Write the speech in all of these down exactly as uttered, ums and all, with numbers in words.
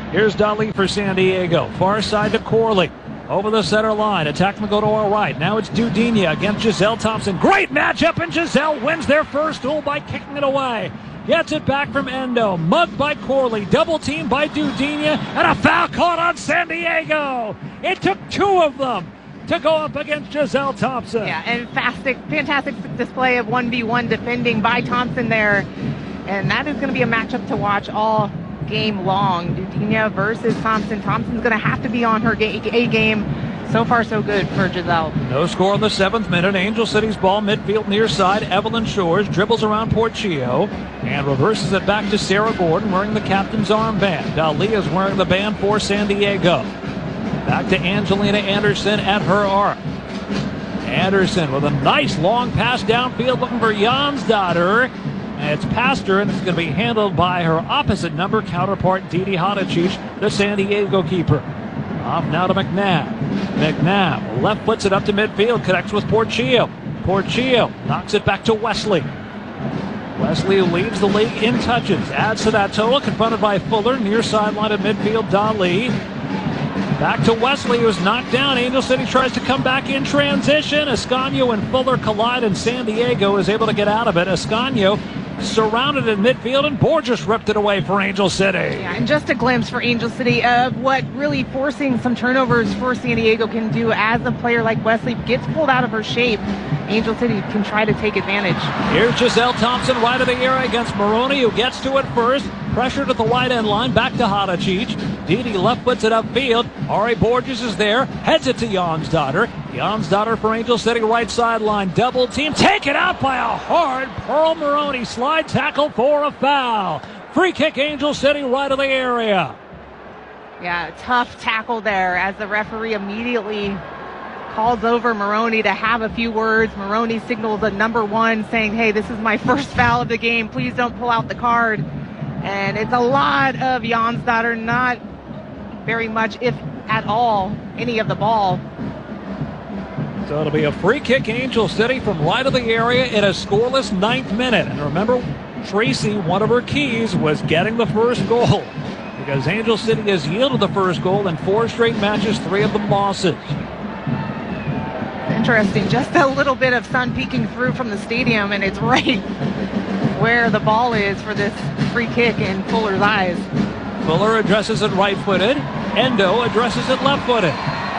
Here's Dali for San Diego. Far side to Corley. Over the center line. Attack will go to our right. Now it's Dudinha against Giselle Thompson. Great matchup, and Giselle wins their first duel by kicking it away. Gets it back from Endo. Mugged by Corley. Double teamed by Dudinha. And a foul caught on San Diego. It took two of them to go up against Giselle Thompson. Yeah, and fantastic, fantastic display of one v one defending by Thompson there. And that is going to be a matchup to watch all game long. Dudinha versus Thompson. Thompson's going to have to be on her A game. So far, so good for Giselle. No score in the seventh minute. Angel City's ball midfield near side. Evelyn Shores dribbles around Portillo and reverses it back to Sarah Gordon wearing the captain's armband. Dali is wearing the band for San Diego. Back to Angelina Anderson at her arc. Anderson with a nice long pass downfield looking for Jansdotter. And it's past her, and it's going to be handled by her opposite number counterpart, Didi Hadicic, the San Diego keeper. Off now to McNabb. McNabb left foots it up to midfield, connects with Portillo. Portillo knocks it back to Wesley. Wesley leads the league in touches. Adds to that total, confronted by Fuller, near sideline at midfield, Dali. Back to Wesley, who's knocked down. Angel City tries to come back in transition. Ascanio and Fuller collide, and San Diego is able to get out of it. Ascanio surrounded in midfield, and Borges ripped it away for Angel City. Yeah, and just a glimpse for Angel City of what really forcing some turnovers for San Diego can do as a player like Wesley gets pulled out of her shape. Angel City can try to take advantage. Here's Giselle Thompson right of the area against Maroney, who gets to it first. Pressured at the wide end line, back to Hadicic. Didi left puts it upfield. Ari Borges is there, heads it to Jansdotter. Jansdotter for Angel City, right sideline, double team, taken out by a hard Pearl Maroney. Slide tackle for a foul. Free kick, Angel City, right of the area. Yeah, tough tackle there as the referee immediately calls over Maroney to have a few words. Maroney signals a number one saying, hey, this is my first foul of the game. Please don't pull out the card. And it's a lot of Jansdotter, not very much, if at all, any of the ball. So it'll be a free kick, Angel City, from right of the area in a scoreless ninth minute. And remember, Tracy, one of her keys was getting the first goal, because Angel City has yielded the first goal in four straight matches, three of them losses. Interesting. Just a little bit of sun peeking through from the stadium, and it's right where the ball is for this free kick in Fuller's eyes. Fuller addresses it right-footed. Endo addresses it left-footed.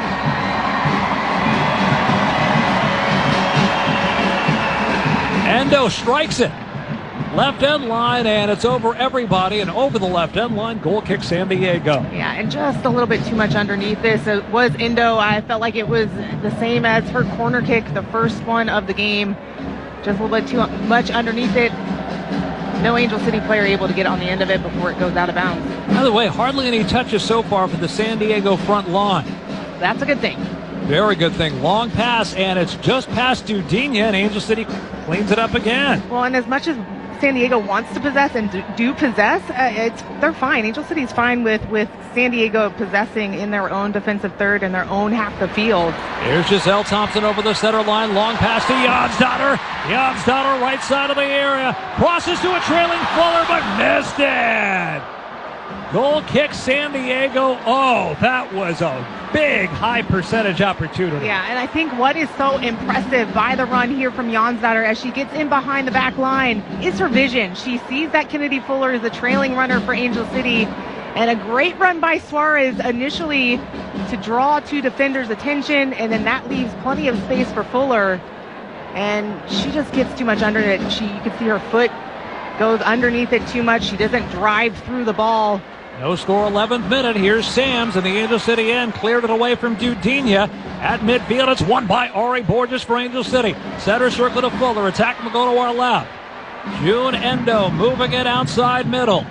Endo strikes it. Left end line, and it's over everybody and over the left end line. Goal kick, San Diego. Yeah, and just a little bit too much underneath this. It was Endo. I felt like it was the same as her corner kick, the first one of the game. Just a little bit too much underneath it. No Angel City player able to get on the end of it before it goes out of bounds. By the way, hardly any touches so far for the San Diego front line. That's a good thing. Very good thing. Long pass, and it's just past Dudinha, and Angel City cleans it up again. Well, and as much as San Diego wants to possess and do, do possess, uh, it's they're fine. Angel City's fine with, with San Diego possessing in their own defensive third and their own half the field. Here's Giselle Thompson over the center line. Long pass to Jansdotter. Jansdotter right side of the area. Crosses to a trailing Fuller, but missed it. Goal kick, San Diego. Oh, that was a big high percentage opportunity. Yeah, and I think what is so impressive by the run here from Jansdotter as she gets in behind the back line is her vision. She sees that Kennedy Fuller is a trailing runner for Angel City, and a great run by Suarez initially to draw two defenders' attention, and then that leaves plenty of space for Fuller, and she just gets too much under it. She, you can see her foot goes underneath it too much. She doesn't drive through the ball. No score, eleventh minute. Here's Sams, and the Angel City end cleared it away from Dudinha. At midfield, it's won by Ari Borges for Angel City. Center circle to Fuller. Attack will go to our left. June Endo moving it outside middle.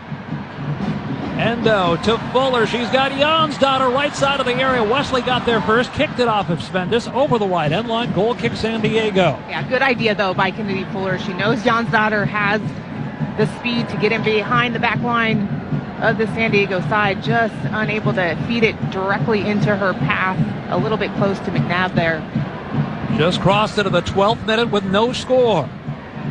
Endo to Fuller. She's got Jansdotter right side of the area. Wesley got there first, kicked it off of Spendis over the wide end line. Goal kick, San Diego. Yeah, good idea, though, by Kennedy Fuller. She knows Jansdotter has the speed to get in behind the back line of the San Diego side, just unable to feed it directly into her path. A little bit close to McNabb there. Just crossed into the twelfth minute with no score.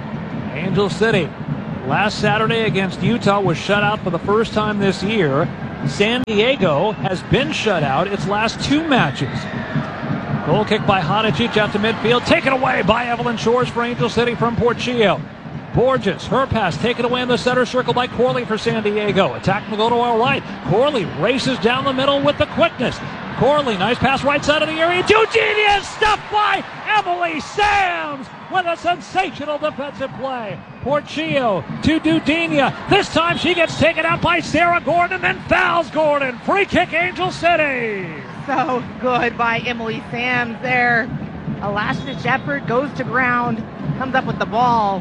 Angel City last Saturday against Utah was shut out for the first time this year. San Diego has been shut out its last two matches. Goal kick by Hadicic out to midfield. Taken away by Evelyn Shores for Angel City from Portillo. Borges, her pass taken away in the center circle by Corley for San Diego. Attack will go to our right. Corley races down the middle with the quickness. Corley, nice pass right side of the area. Dudenia stuffed by Emily Sams with a sensational defensive play. Portillo to Dudenia. This time she gets taken out by Sarah Gordon and then fouls Gordon. Free kick Angel City. So good by Emily Sams there. A last-ditch effort, goes to ground, comes up with the ball.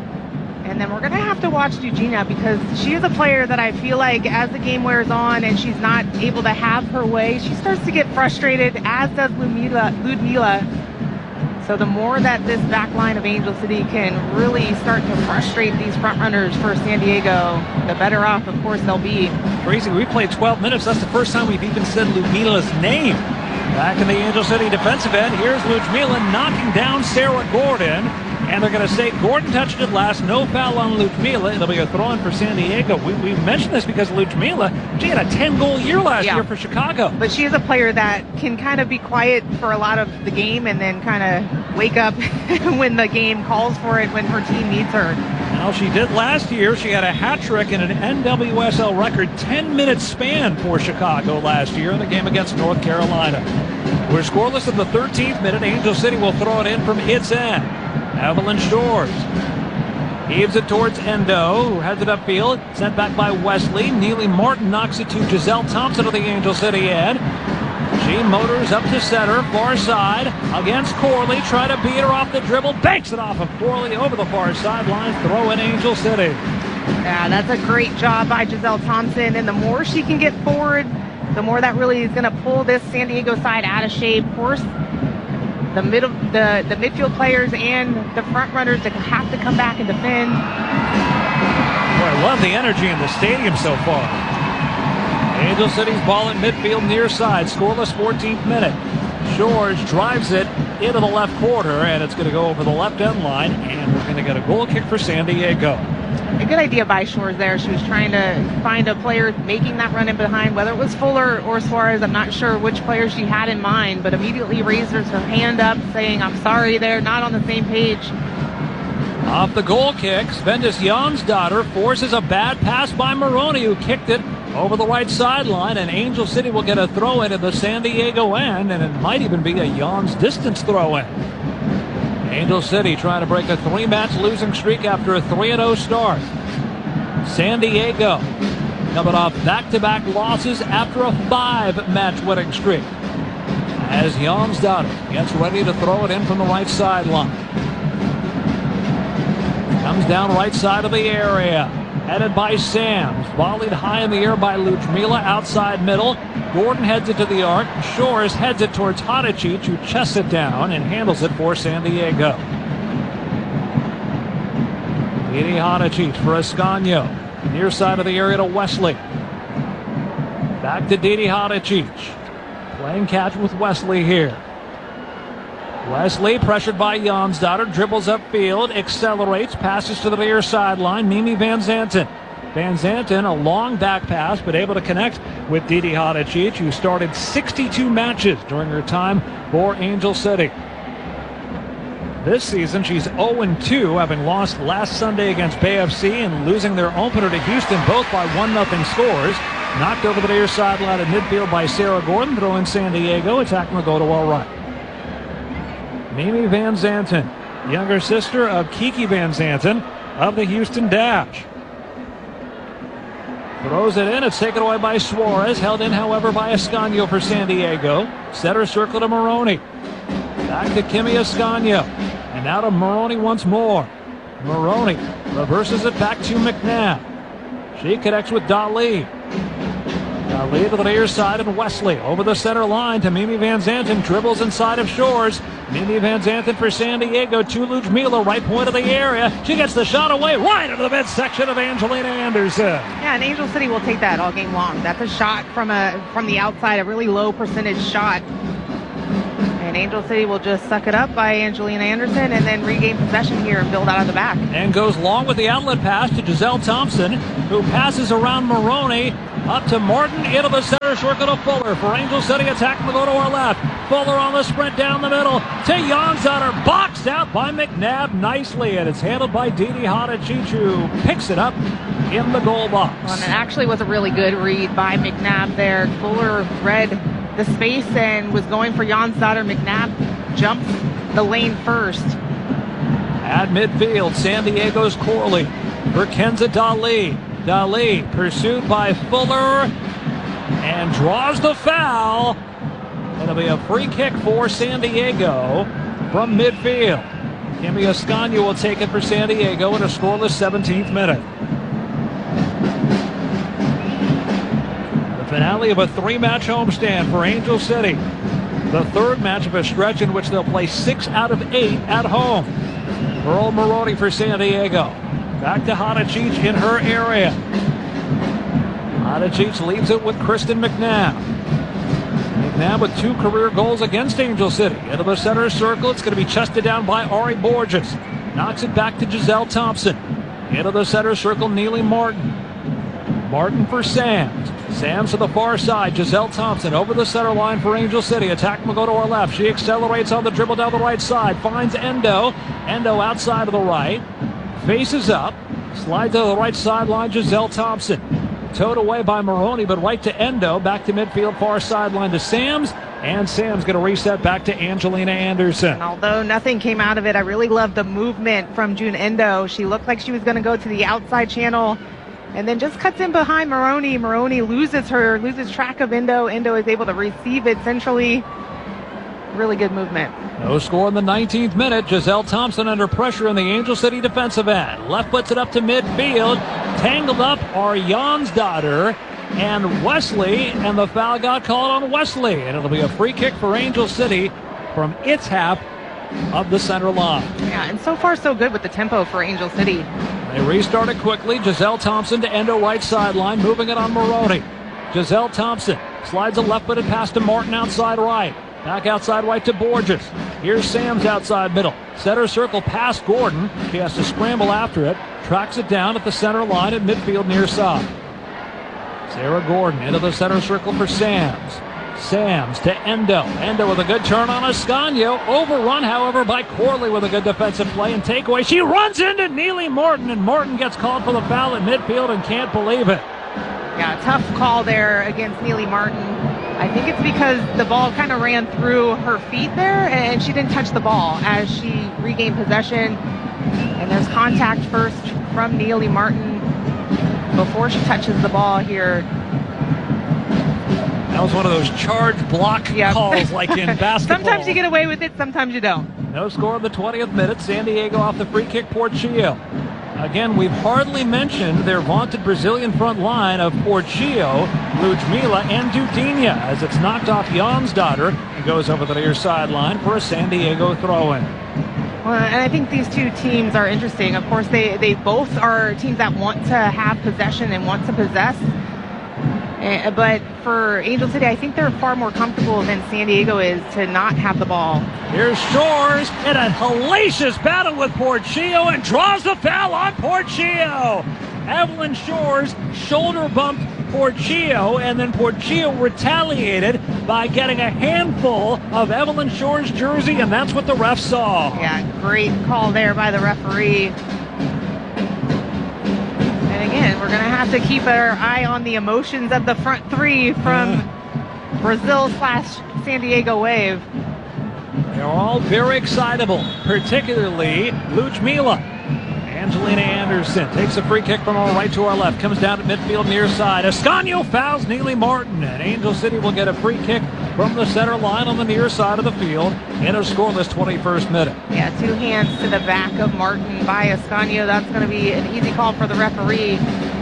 And then we're going to have to watch Eugenia because she is a player that I feel like as the game wears on and she's not able to have her way, she starts to get frustrated, as does Ludmila. Ludmila. So the more that this back line of Angel City can really start to frustrate these front runners for San Diego, the better off, of course, they'll be. Crazy, we played twelve minutes. That's the first time we've even said Ludmila's name. Back in the Angel City defensive end, here's Ludmila knocking down Sarah Gordon. And they're going to say Gordon touched it last. No foul on Ludmila. It'll be a throw-in for San Diego. We, we mentioned this because Ludmila, she had a ten-goal year last yeah. year for Chicago. But she is a player that can kind of be quiet for a lot of the game and then kind of wake up when the game calls for it, when her team needs her. Well, she did last year. She had a hat trick and an N W S L record ten-minute span for Chicago last year in the game against North Carolina. We're scoreless at the thirteenth minute. Angel City will throw it in from its end. Evelyn Shores heaves it towards Endo, who heads it upfield. Sent back by Wesley. Neely Martin knocks it to Giselle Thompson of the Angel City end. She motors up to center, far side, against Corley. Try to beat her off the dribble. Banks it off of Corley over the far sideline. Throw in Angel City. Yeah, that's a great job by Giselle Thompson. And the more she can get forward, the more that really is going to pull this San Diego side out of shape. Of course, the middle, the, the midfield players and the front runners that have to come back and defend. Boy, I love the energy in the stadium so far. Angel City's ball at midfield near side. Scoreless fourteenth minute. Shores drives it into the left quarter, and it's going to go over the left end line, and we're going to get a goal kick for San Diego. A good idea by Shores there. She was trying to find a player making that run in behind, whether it was Fuller or Suarez. I'm not sure which player she had in mind, but immediately raises her hand up saying, I'm sorry, they're not on the same page. Off the goal kick, Svendis Jonsdottir forces a bad pass by Maroney, who kicked it over the right sideline, and Angel City will get a throw in at the San Diego end, and it might even be a Jans distance throw in. Angel City trying to break a three-match losing streak after a three and oh start. San Diego coming off back-to-back losses after a five-match winning streak. As Jonsdottir gets ready to throw it in from the right sideline. Comes down right side of the area. Headed by Sams. Volleyed high in the air by Ludmila. Outside middle. Gordon heads it to the arc. Shores heads it towards Hadicic, who chests it down and handles it for San Diego. Didi Hadicic for Ascanio. Near side of the area to Wesley. Back to Didi Hadicic. Playing catch with Wesley here. Wesley, pressured by Jonsdottir, dribbles upfield, accelerates, passes to the near sideline. Mimi Van Zanten. Van Zanten, a long back pass, but able to connect with Didi Hadicic, who started sixty-two matches during her time for Angel City. This season, she's oh and two, having lost last Sunday against Bay F C and losing their opener to Houston, both by one nothing scores. Knocked over the near sideline at midfield by Sarah Gordon. Throw in San Diego. Attack will go to our right. Mimi Van Zanten, younger sister of Kiki Van Zanten of the Houston Dash. Throws it in. It's taken away by Suarez. Held in, however, by Ascanio for San Diego. Center circle to Maroney. Back to Kimi Ascanio. And now to Maroney once more. Maroney reverses it back to McNabb. She connects with Dali. Dali to the near side and Wesley over the center line to Mimi Van Zanten. Dribbles inside of Shores. Mimi Van Zanten for San Diego to Ludmila, right point of the area. She gets the shot away right into the midsection of Angelina Anderson. Yeah, and Angel City will take that all game long. That's a shot from a from the outside, a really low percentage shot. And Angel City will just suck it up by Angelina Anderson and then regain possession here and build out of the back. And goes long with the outlet pass to Giselle Thompson, who passes around Maroney up to Martin into the center circle to Fuller for Angel City. Attack will go to our left. Fuller on the sprint down the middle to Janzadar, boxed out by McNabb nicely, and it's handled by Didi Hadicic, who picks it up in the goal box. Well, and it actually was a really good read by McNabb there. Fuller read the space and was going for Janzadar. McNabb jumps the lane first. At midfield, San Diego's Corley for Kenza Dali. Dali pursued by Fuller and draws the foul. It'll be a free kick for San Diego from midfield. Kimmy Ascanio will take it for San Diego in a scoreless seventeenth minute. The finale of a three-match homestand for Angel City. The third match of a stretch in which they'll play six out of eight at home. Earl Maroney for San Diego. Back to Hadicic in her area. Hadicic leaves it with Kristen McNabb. McNabb with two career goals against Angel City. Into the center circle. It's going to be chested down by Ari Borges. Knocks it back to Giselle Thompson. Into the center circle, Neely Martin. Martin for Sams. Sams to the far side. Giselle Thompson over the center line for Angel City. Attack will go to our left. She accelerates on the dribble down the right side. Finds Endo. Endo outside of the right. Faces up. Slides to the right sideline. Giselle Thompson. Towed away by Maroney, but right to Endo. Back to midfield, far sideline to Sams. And Sam's going to reset back to Angelina Anderson. And although nothing came out of it, I really loved the movement from June Endo. She looked like she was going to go to the outside channel and then just cuts in behind Maroney. Maroney loses her, loses track of Endo. Endo is able to receive it centrally. Really good movement. No score in the nineteenth minute. Giselle Thompson under pressure in the Angel City defensive end. Left puts it up to midfield. Tangled up are Janzadar and Wesley, and the foul got called on Wesley. And it'll be a free kick for Angel City from its half of the center line. Yeah, and so far so good with the tempo for Angel City. They restart it quickly. Giselle Thompson to Endo right sideline, moving it on Maroney. Giselle Thompson slides a left-footed pass to Martin outside right. Back outside right to Borges. Here's Sams outside middle. Center circle past Gordon. He has to scramble after it. Tracks it down at the center line at midfield near side. Sarah Gordon into the center circle for Sams. Sams to Endo. Endo with a good turn on Ascanio. Overrun, however, by Corley with a good defensive play and takeaway. She runs into Neely Martin, and Martin gets called for the foul at midfield and can't believe it. Yeah, tough call there against Neely Martin. I think it's because the ball kind of ran through her feet there, and she didn't touch the ball as she regained possession. And there's contact first from Neely Martin before she touches the ball here. That was one of those charge block Yep. calls like in basketball. Sometimes you get away with it, sometimes you don't. No score in the twentieth minute. San Diego off the free kick, Portillo. Again, we've hardly mentioned their vaunted Brazilian front line of Portillo, Ludmila, and Dudinha as it's knocked off Janzadar and goes over the near sideline for a San Diego throw-in. Well, and I think these two teams are interesting. Of course, they, they both are teams that want to have possession and want to possess. Uh, but for Angel City, I think they're far more comfortable than San Diego is to not have the ball. Here's Shores in a hellacious battle with Portillo and draws the foul on Portillo. Evelyn Shores shoulder bumped Portillo, and then Portillo retaliated by getting a handful of Evelyn Shores' jersey, and that's what the ref saw. Yeah, great call there by the referee. And again, we're going to have to keep our eye on the emotions of the front three from yeah. Brazil slash San Diego Wave. They're all very excitable, particularly Ludmila. Angelina Anderson takes a free kick from our right to our left, comes down to midfield near side. Ascanio fouls Neely Martin, and Angel City will get a free kick from the center line on the near side of the field in a scoreless twenty-first minute. Yeah, two hands to the back of Martin by Ascanio. That's going to be an easy call for the referee.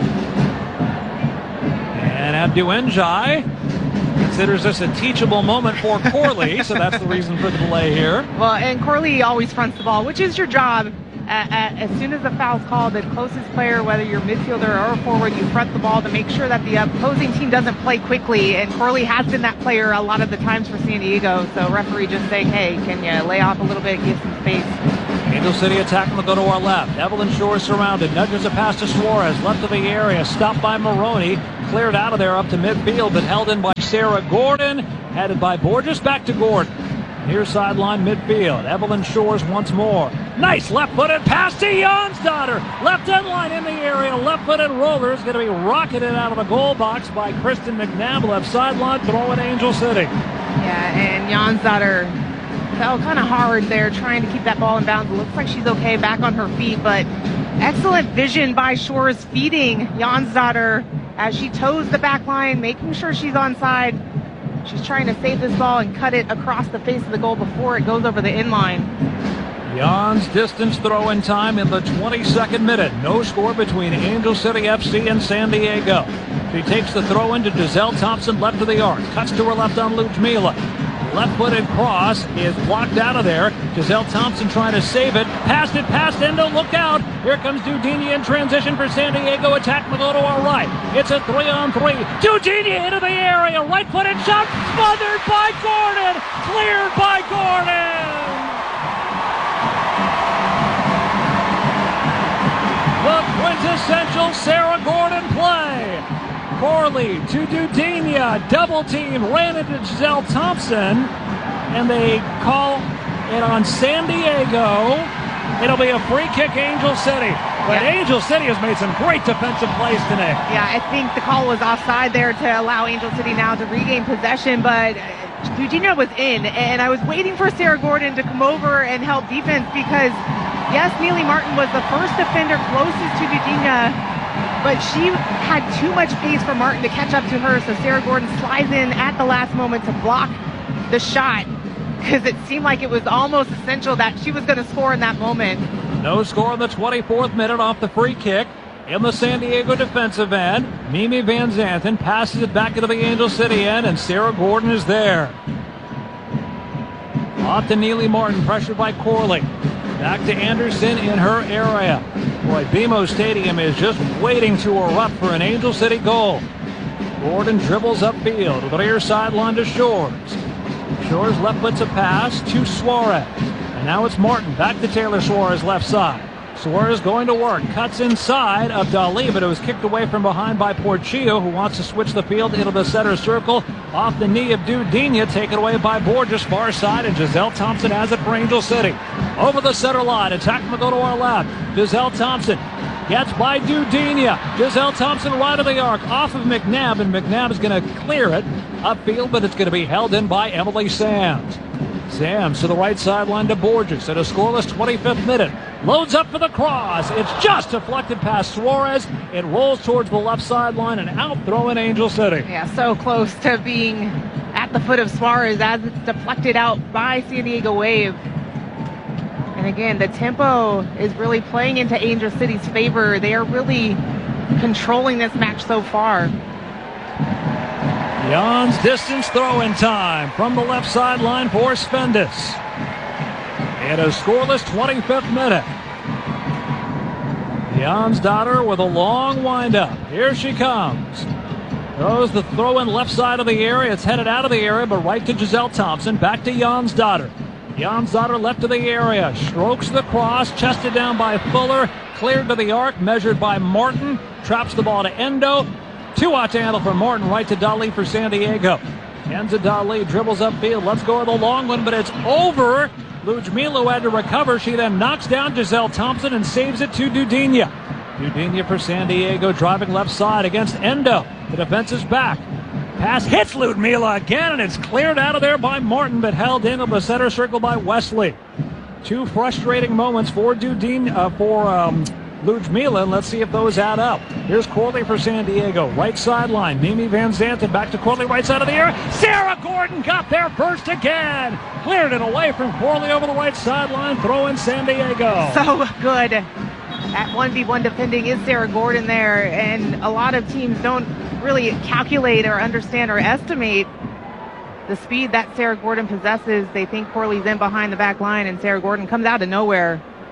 And Abdu Njai considers this a teachable moment for Corley, so that's the reason for the delay here. Well, and Corley always fronts the ball, which is your job. uh, uh, as soon as the foul's called, the closest player, whether you're midfielder or a forward, you front the ball to make sure that the opposing team doesn't play quickly. And Corley has been that player a lot of the times for San Diego. So referee just saying, hey, can you lay off a little bit, give some space. Angel City attacking will go to our left. Evelyn Shores surrounded. Nudges a pass to Suarez. Left of the area. Stopped by Maroney. Cleared out of there up to midfield, but held in by Sarah Gordon. Headed by Borges. Back to Gordon. Near sideline midfield. Evelyn Shores once more. Nice left-footed pass to Jonsdottir. Left end line in the area. Left-footed roller is going to be rocketed out of the goal box by Kristen McNabb. Left sideline. Throw at Angel City. Yeah, and Jonsdottir fell kind of hard there trying to keep that ball in bounds. It looks like she's okay back on her feet, but excellent vision by Shores feeding Jonsdottir as she toes the back line, making sure she's onside. She's trying to save this ball and cut it across the face of the goal before it goes over the inline. Jan's distance throw in time in the twenty-second minute. No score between Angel City F C and San Diego. She takes the throw in to Giselle Thompson, left of the arc. Cuts to her left on Ludmila. Left-footed cross is blocked out of there. Giselle Thompson trying to save it. Passed it past Endo. Look out. Here comes Dudinha in transition for San Diego. Attack will go to our right. It's a three-on-three. Dudinha into the area. Right-footed shot. Smothered by Gordon. Cleared by Gordon. The quintessential Sarah Gordon play. Corley to Dudinha, double team, ran into Giselle Thompson, and they call it on San Diego. It'll be a free kick, Angel City. But yeah. Angel City has made some great defensive plays today. Yeah, I think the call was offside there to allow Angel City now to regain possession, but Dudinha was in, and I was waiting for Sarah Gordon to come over and help defense because, yes, Neely Martin was the first defender closest to Dudinha, but she had too much pace for Martin to catch up to her, so Sarah Gordon slides in at the last moment to block the shot because it seemed like it was almost essential that she was going to score in that moment. No score in the twenty-fourth minute off the free kick. In the San Diego defensive end, Mimi Van Zanten passes it back into the Angel City end, and Sarah Gordon is there. Off to Neely Martin, pressured by Corley. Back to Anderson in her area. Boy, B M O Stadium is just waiting to erupt for an Angel City goal. Gordon dribbles upfield to the near sideline to Shores. Shores left puts a pass to Suarez. And now it's Martin. Back to Taylor Suarez left side. Suarez going to work. Cuts inside of Dali, but it was kicked away from behind by Porchillo, who wants to switch the field into the center circle. Off the knee of Dudinha, taken away by Borges, far side, and Giselle Thompson has it for Angel City. Over the center line, attack will go to our left. Giselle Thompson gets by Dudinha. Giselle Thompson right of the arc, off of McNabb, and McNabb is going to clear it upfield, but it's going to be held in by Emily Sams. Sams to the right sideline to Borges at a scoreless twenty-fifth minute. Loads up for the cross. It's just deflected past Suarez. It rolls towards the left sideline and out, throwing Angel City. Yeah, so close to being at the foot of Suarez as it's deflected out by San Diego Wave. And again, the tempo is really playing into Angel City's favor. They are really controlling this match so far. Jan's distance throw in time from the left sideline for Svendes. In a scoreless twenty-fifth minute. Jonsdottir with a long windup. Here she comes. Throws the throw in left side of the area. It's headed out of the area, but right to Giselle Thompson. Back to Jonsdottir. Jonsdottir left of the area. Strokes the cross. Chested down by Fuller. Cleared to the arc. Measured by Martin. Traps the ball to Endo. Two out to handle for Martin, right to Dali for San Diego. Enza Dali dribbles upfield. Let's go with a long one, but it's over. Ludmila had to recover. She then knocks down Giselle Thompson and saves it to Dudinha. Dudinha for San Diego, driving left side against Endo. The defense is back. Pass hits Ludmila again, and it's cleared out of there by Martin, but held in on the center circle by Wesley. Two frustrating moments for Dudinha, uh, for um, Ludmila, and let's see if those add up. Here's Corley for San Diego, right sideline. Mimi Van Zanten back to Corley, right side of the air. Sarah Gordon got there first again. Cleared it away from Corley over the right sideline. Throw in San Diego. So good. At one v one defending is Sarah Gordon there, and a lot of teams don't really calculate or understand or estimate the speed that Sarah Gordon possesses. They think Corley's in behind the back line, and Sarah Gordon comes out of nowhere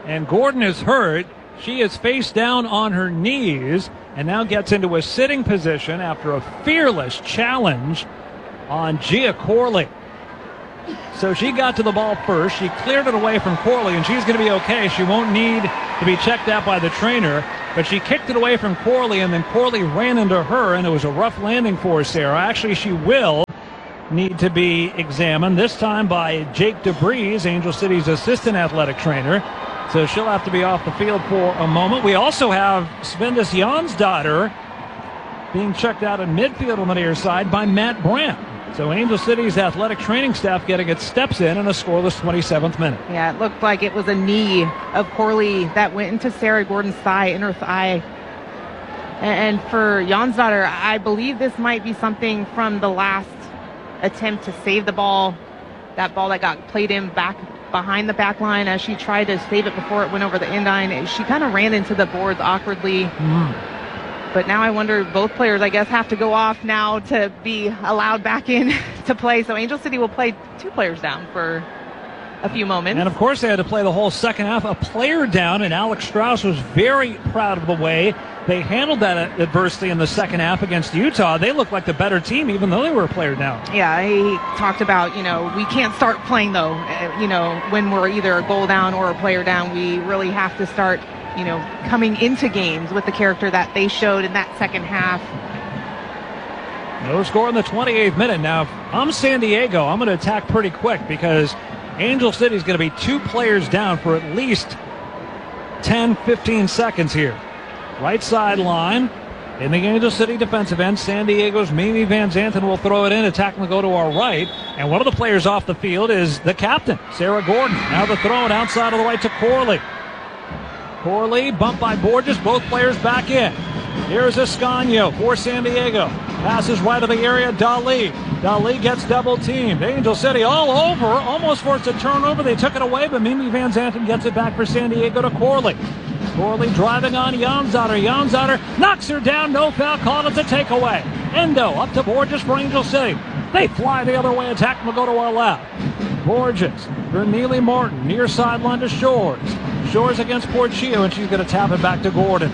and Gordon is hurt. She is face down on her knees and now gets into a sitting position after a fearless challenge on Gia Corley. So she got to the ball first. She cleared it away from Corley, and she's going to be okay. She won't need to be checked out by the trainer, but she kicked it away from Corley, and then Corley ran into her, and it was a rough landing for Sarah. Actually, she will need to be examined, this time by Jake DeBreeze, Angel City's assistant athletic trainer. So she'll have to be off the field for a moment. We also have Svendis Jonsdottir being checked out in midfield on the near side by Matt Brandt. So Angel City's athletic training staff getting its steps in in a scoreless twenty-seventh minute. Yeah, it looked like it was a knee of Corley that went into Sarah Gordon's thigh, inner thigh. And for Jonsdottir, I believe this might be something from the last attempt to save the ball. That ball that got played in back behind the back line as she tried to save it before it went over the end line. She kind of ran into the boards awkwardly. Mm. But now I wonder, both players, I guess, have to go off now to be allowed back in to play. So Angel City will play two players down for a few moments. And, of course, they had to play the whole second half. A player down, and Alex Strauss was very proud of the way they handled that adversity in the second half against Utah. They looked like the better team, even though they were a player down. Yeah, he talked about, you know, we can't start playing, though, you know, when we're either a goal down or a player down. We really have to start, you know, coming into games with the character that they showed in that second half. No score in the twenty-eighth minute. Now, if I'm San Diego, I'm going to attack pretty quick because Angel City is going to be two players down for at least ten, fifteen seconds here. Right sideline in the Angel City defensive end. San Diego's Mimi Van Zanten will throw it in. Attack will go to our right. And one of the players off the field is the captain, Sarah Gordon. Now the throw it outside of the right to Corley. Corley, bumped by Borges, both players back in. Here's Escanio for San Diego. Passes right of the area, Dali. Dali gets double teamed. Angel City all over, almost forced a turnover. They took it away, but Mimi Van Zanten gets it back for San Diego to Corley. Corley driving on Jonsdottir. Jonsdottir knocks her down, no foul called. It's a takeaway. Endo up to Borges for Angel City. They fly the other way. Attack will go to our left. Borges for Neely Martin, near sideline to Shores. Shores against Portillo, and she's going to tap it back to Gordon.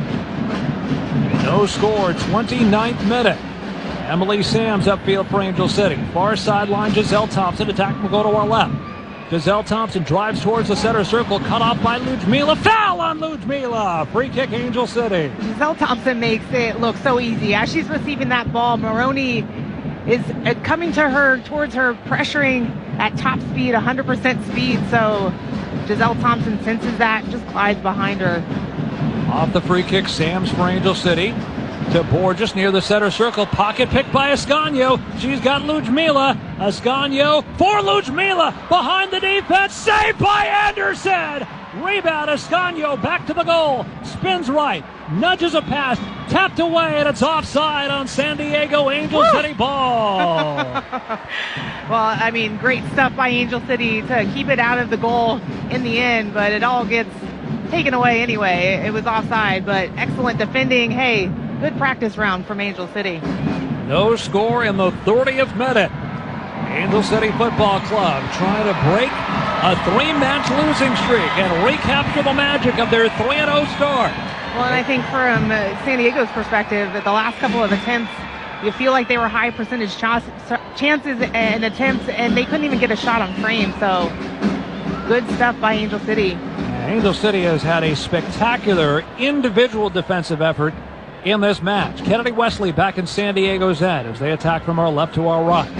No score, twenty-ninth minute. Emily Sams upfield for Angel City. Far sideline, Giselle Thompson. Attack will go to our left. Giselle Thompson drives towards the center circle, cut off by Ludmila. Foul on Ludmila. Free kick, Angel City. Giselle Thompson makes it look so easy. As she's receiving that ball, Maroney is coming to her, towards her, pressuring at top speed, one hundred percent speed. So Giselle Thompson senses that, just glides behind her. Off the free kick, Sams for Angel City. To Borges near the center circle. Pocket pick by Escanio. She's got Ludmila. Escanio for Ludmila. Behind the defense. Saved by Anderson. Rebound. Escanio back to the goal. Spins right. Nudges a pass. Tapped away, and it's offside on San Diego. Angel Woo! City ball. Well, I mean, great stuff by Angel City to keep it out of the goal in the end, but it all gets taken away anyway. It was offside, but excellent defending. Hey, good practice round from Angel City. No score in the thirtieth minute. Angel City Football Club trying to break a three-match losing streak and recapture the magic of their three and oh start. Well, and I think from uh, San Diego's perspective, that the last couple of attempts, you feel like they were high percentage ch- chances and attempts, and they couldn't even get a shot on frame. So good stuff by Angel City. Angel City has had a spectacular individual defensive effort in this match. Kennedy Wesley back in San Diego's end as they attack from our left to our right.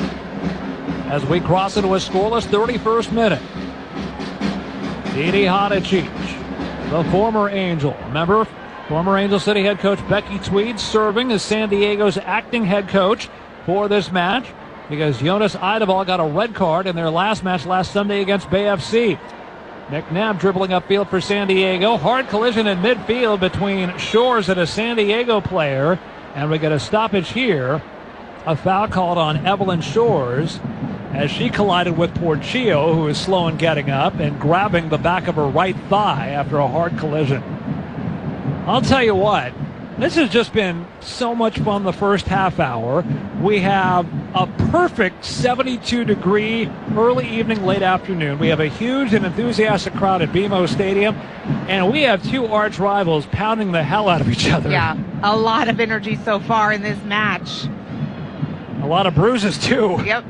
As we cross into a scoreless thirty-first minute. Didi Hadicic, the former Angel. Remember, former Angel City head coach Becky Tweed serving as San Diego's acting head coach for this match because Jonas Eidevall got a red card in their last match last Sunday against Bay F C. McNabb dribbling upfield for San Diego. Hard collision in midfield between Shores and a San Diego player. And we get a stoppage here. A foul called on Evelyn Shores as she collided with Portillo, who is slow in getting up and grabbing the back of her right thigh after a hard collision. I'll tell you what, This has just been so much fun the first half hour. We have a perfect seventy-two degree early evening, late afternoon. We have a huge and enthusiastic crowd at B M O Stadium, and we have two arch rivals pounding the hell out of each other. Yeah, a lot of energy so far in this match. A lot of bruises, too. Yep.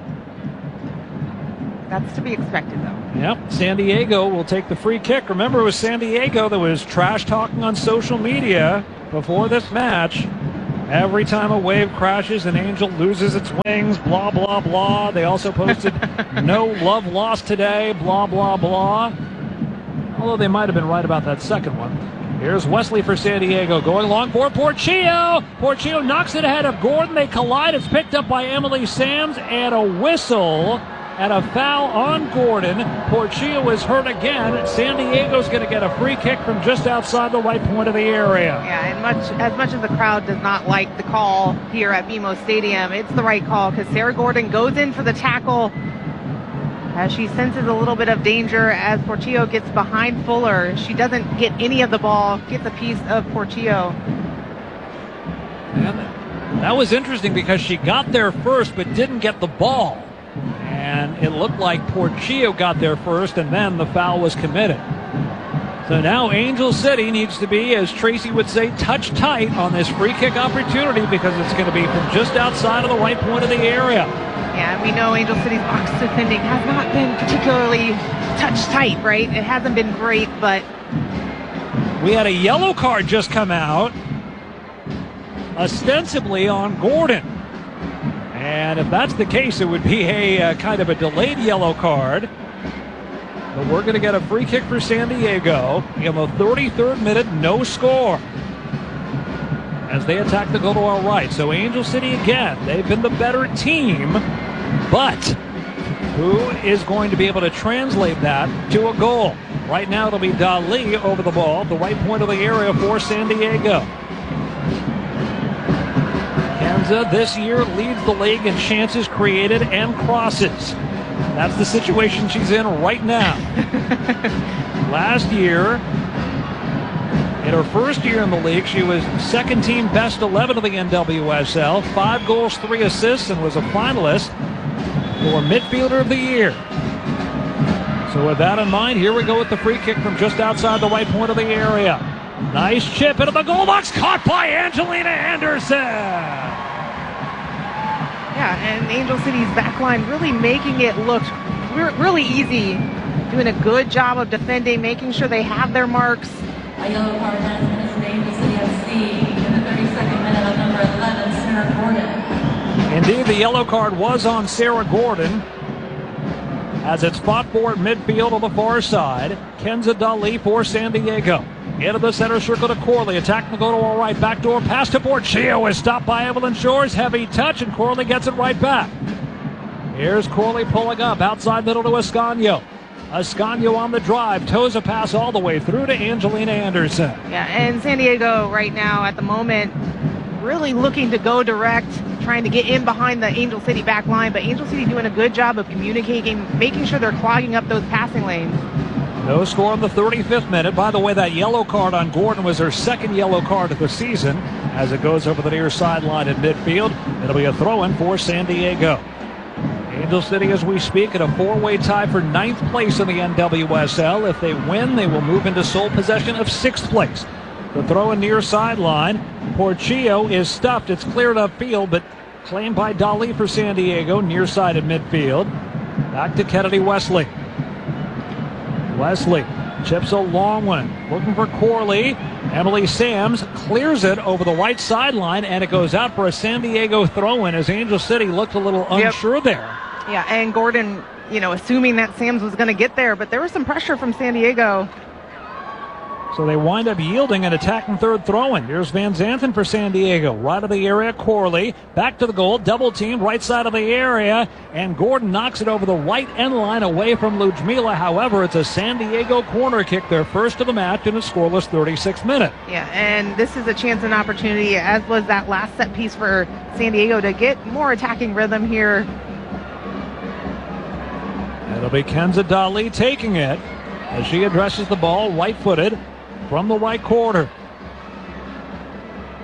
That's to be expected, though. Yep. San Diego will take the free kick. Remember, it was San Diego that was trash talking on social media before this match. Every time a wave crashes, an Angel loses its wings, blah, blah, blah. They also posted no love lost today, blah, blah, blah. Although they might have been right about that second one. Here's Wesley for San Diego going long for Porchio. Porchio knocks it ahead of Gordon. They collide. It's picked up by Emily Sams, and a whistle and a foul on Gordon. Porchio is hurt again. San Diego's going to get a free kick from just outside the right point of the area. Yeah, and much as much as the crowd does not like the call here at B M O Stadium, it's the right call because Sarah Gordon goes in for the tackle as she senses a little bit of danger as Porchio gets behind Fuller. She doesn't get any of the ball, gets a piece of Porchio. And that was interesting because she got there first but didn't get the ball. And it looked like Porchio got there first, and then the foul was committed. So now Angel City needs to be, as Tracy would say, touch tight on this free kick opportunity because it's going to be from just outside of the right point of the area. Yeah, we know Angel City's box defending has not been particularly touch tight, right? It hasn't been great, but... We had a yellow card just come out, ostensibly on Gordon. And if that's the case, it would be a uh, kind of a delayed yellow card. But we're going to get a free kick for San Diego in the thirty-third minute, no score, as they attack the goal to our right. So Angel City again, they've been the better team, but who is going to be able to translate that to a goal? Right now it'll be Dali over the ball at the right point of the area for San Diego. Kenza this year leads the league in chances created and crosses. That's the situation she's in right now. Last year, in her first year in the league, she was second team best eleven of the N W S L, five goals, three assists, and was a finalist for midfielder of the year. So with that in mind, here we go with the free kick from just outside the right point of the area. Nice chip into the goal box, caught by Angelina Anderson. Yeah, and Angel City's back line really making it look re- really easy, doing a good job of defending, making sure they have their marks. A yellow card has been issued to Angel City F C in the thirty-second minute of number eleven, Sarah Gordon. Indeed, the yellow card was on Sarah Gordon, as it's fought for at midfield on the far side. Kenza Dali for San Diego. Into the center circle to Corley. Attacking the goal to our right. Backdoor pass to Porchio is stopped by Evelyn Shores. Heavy touch, and Corley gets it right back. Here's Corley pulling up. Outside middle to Ascanio. Ascanio on the drive. Toes a pass all the way through to Angelina Anderson. Yeah, and San Diego right now at the moment really looking to go direct, trying to get in behind the Angel City back line, but Angel City doing a good job of communicating, making sure they're clogging up those passing lanes. No score in the thirty-fifth minute. By the way, that yellow card on Gordon was her second yellow card of the season as it goes over the near sideline in midfield. It'll be a throw-in for San Diego. Angel City, as we speak, at a four-way tie for ninth place in the N W S L. If they win, they will move into sole possession of sixth place. The throw in near sideline. Porchio is stuffed. It's cleared upfield, but claimed by Dali for San Diego, near side at midfield. Back to Kennedy Wesley. Wesley chips a long one, looking for Corley. Emily Sams clears it over the right sideline, and it goes out for a San Diego throw-in as Angel City looked a little unsure yep. there. Yeah, and Gordon, you know, assuming that Sams was going to get there, but there was some pressure from San Diego. So they wind up yielding an attacking third throw-in. Here's Van Zanten for San Diego. Right of the area, Corley. Back to the goal, double team, right side of the area. And Gordon knocks it over the right end line away from Ludmila. However, it's a San Diego corner kick, their first of the match in a scoreless thirty-sixth minute. Yeah, and this is a chance and opportunity, as was that last set piece for San Diego, to get more attacking rhythm here. It'll be Kenza Dali taking it as she addresses the ball right-footed from the right corner.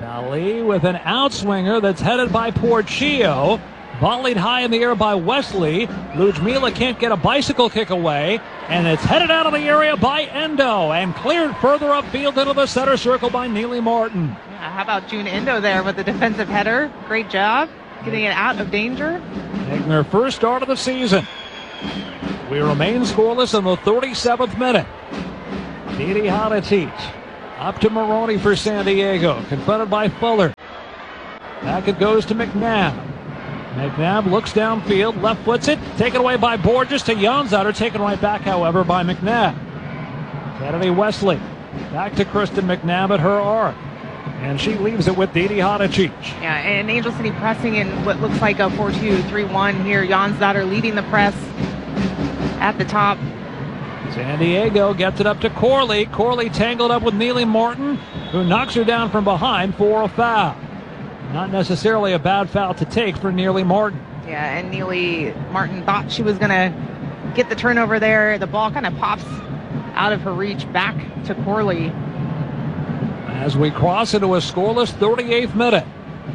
Ali with an outswinger that's headed by Porchio. Volleyed high in the air by Wesley. Ludmila can't get a bicycle kick away. And it's headed out of the area by Endo. And cleared further upfield into the center circle by Neely Martin. Yeah, how about June Endo there with the defensive header? Great job getting it out of danger. Making their first start of the season. We remain scoreless in the thirty-seventh minute. Didi Hadicic up to Maroney for San Diego. Confronted by Fuller. Back it goes to McNabb. McNabb looks downfield, left foots it, taken away by Borges to Janzauer, taken right back, however, by McNabb. Kennedy Wesley back to Kristen McNabb at her arc. And she leaves it with Didi Hadicic. Yeah, and Angel City pressing in what looks like a four two three one here. Janzauer leading the press at the top. San Diego gets it up to Corley. Corley tangled up with Neely Martin, who knocks her down from behind for a foul. Not necessarily a bad foul to take for Neely Martin. Yeah, and Neely Martin thought she was going to get the turnover there. The ball kind of pops out of her reach back to Corley. As we cross into a scoreless thirty-eighth minute.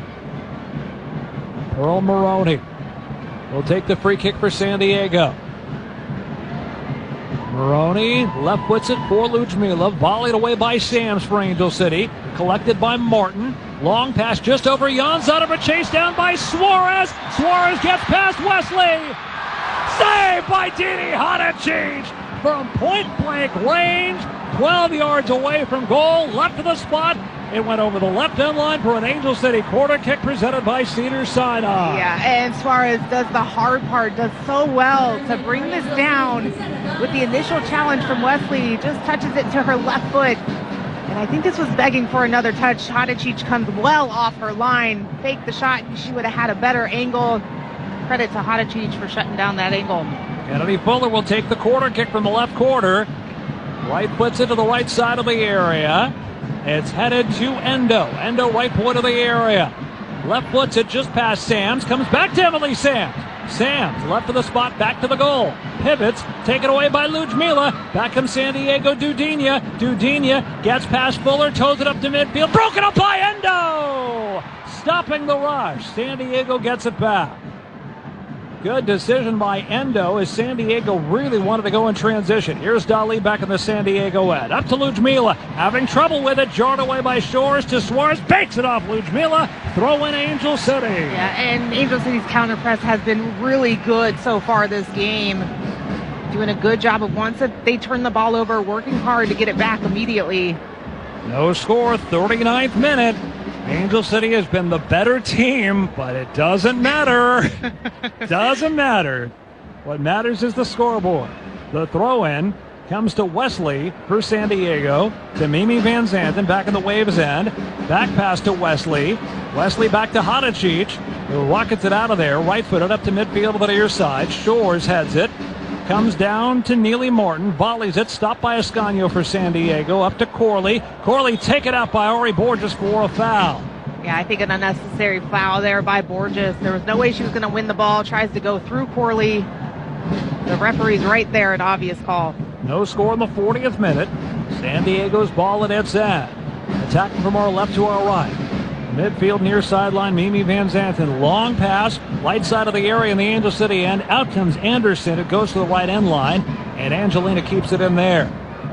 Pearl Maroney will take the free kick for San Diego. Maroney left foots it for Ludmila. Volleyed away by Sams for Angel City. Collected by Martin. Long pass just over Janzauer, but chased down by Suarez. Suarez gets past Wesley. Saved by Didi Hadicic from point-blank range. twelve yards away from goal. Left of the spot. It went over the left end line for an Angel City corner kick presented by Cedars-Sinai. Yeah, and Suarez does the hard part, does so well to bring this down with the initial challenge from Wesley. Just touches it to her left foot. And I think this was begging for another touch. Hadicic comes well off her line. Faked the shot. She would have had a better angle. Credit to Hadicic for shutting down that angle. Kennedy Fuller will take the corner kick from the left corner. Right foots it to the right side of the area. It's headed to Endo. Endo right point of the area. Left foots it just past Sams. Comes back to Emily Sams. Sams left of the spot, back to the goal. Pivots, taken away by Ludmila. Back comes San Diego Dudinha. Dudinha gets past Fuller, toes it up to midfield. Broken up by Endo! Stopping the rush. San Diego gets it back. Good decision by Endo as San Diego really wanted to go in transition. Here's Dali back in the San Diego end. Up to Ludmila. Having trouble with it. Jarred away by Shores to Suarez. Bakes it off Ludmila. Throw in Angel City. Yeah, and Angel City's counter press has been really good so far this game. Doing a good job of once they turn the ball over, working hard to get it back immediately. No score, thirty-ninth minute. Angel City has been the better team, but it doesn't matter. Doesn't matter. What matters is the scoreboard. The throw-in comes to Wesley for San Diego, to Mimi Van Zanten back in the Waves end. Back pass to Wesley. Wesley back to Hadicic, who rockets it out of there. Right-footed up to midfield to the near side. Shores heads it. Comes down to Neely Martin. Volleys it. Stopped by Ascanio for San Diego. Up to Corley. Corley taken out by Ari Borges for a foul. Yeah, I think an unnecessary foul there by Borges. There was no way she was going to win the ball. Tries to go through Corley. The referee's right there, an obvious call. No score in the fortieth minute. San Diego's ball at its end. Attacking from our left to our right. Midfield near sideline, Mimi Van Zanten. Long pass, right side of the area in the Angel City end. Out comes Anderson. It goes to the right end line, and Angelina keeps it in there.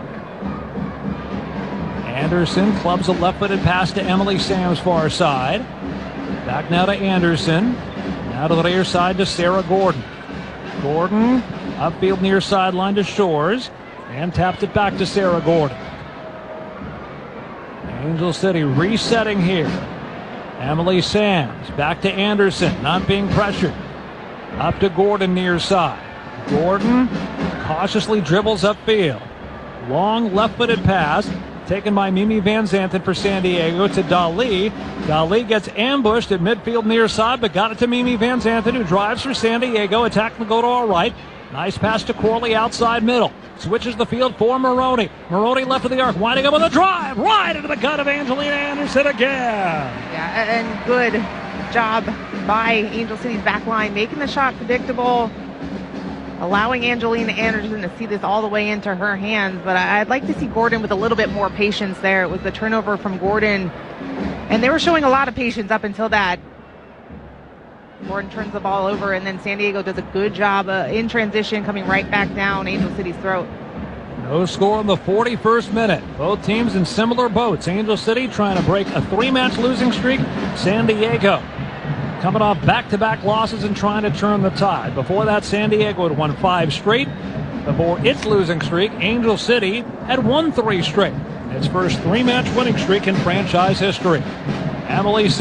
Anderson clubs a left-footed pass to Emily Sams far side. Back now to Anderson. Now to the near side to Sarah Gordon. Gordon upfield near sideline to Shores, and tapped it back to Sarah Gordon. Angel City resetting here. Emily Sams back to Anderson, not being pressured. Up to Gordon near side. Gordon cautiously dribbles upfield. Long left-footed pass taken by Mimi Van Zanten for San Diego to Dali. Dali gets ambushed at midfield near side, but got it to Mimi Van Zanten, who drives for San Diego. Attacking the go to our right. Nice pass to Corley outside middle. Switches the field for Maroney. Maroney left of the arc, winding up with a drive. Right into the gut of Angelina Anderson again. Yeah, and good job by Angel City's back line, making the shot predictable, allowing Angelina Anderson to see this all the way into her hands. But I'd like to see Gordon with a little bit more patience there. It was the turnover from Gordon And they were showing a lot of patience up until that. Gordon turns the ball over, and then San Diego does a good job uh, in transition, coming right back down Angel City's throat. No score in the forty-first minute. Both teams in similar boats. Angel City trying to break a three-match losing streak. San Diego coming off back-to-back losses and trying to turn the tide. Before that, San Diego had won five straight. Before its losing streak, Angel City had won three straight. Its first three-match winning streak in franchise history. Emily